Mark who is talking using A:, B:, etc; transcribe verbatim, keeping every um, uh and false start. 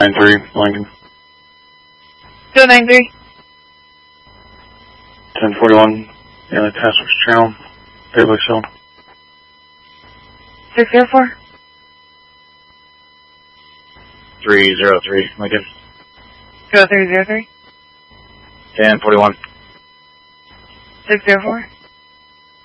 A: nine three, Lincoln.
B: two nine three.
A: ten forty-one, yeah, task force channel, Fairly Hill.
B: six zero four.
C: three zero three, Lincoln.
B: zero three zero three.
C: ten forty-one.
B: six zero four.